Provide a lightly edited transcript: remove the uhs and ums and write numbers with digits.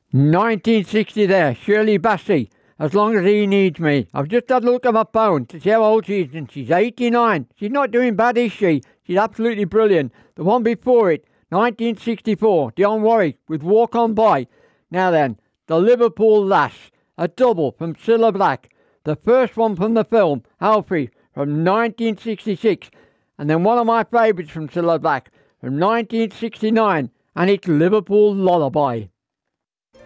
1960 there, Shirley Bassey, As Long As He Needs Me. I've just had a look at my phone to see how old she is, and she's 89. She's not doing bad, is she? She's absolutely brilliant. The one before it, 1964, Dionne Warwick with Walk On By. Now then, The Liverpool Lass, a double from Cilla Black. The first one from the film, Alfie, from 1966. And then one of my favourites from Cilla Black, from 1969, and it's Liverpool Lullaby.